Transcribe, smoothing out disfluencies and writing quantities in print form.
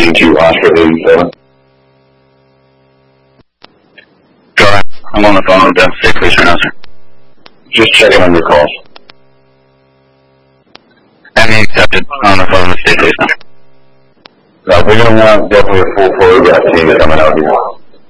proceeding to Oscar 87. Go ahead. I'm on the phone with State Police right now, sir. Just checking on your calls. Any accepted. On the phone with State Police now. We're going to want definitely a full photograph team coming out here.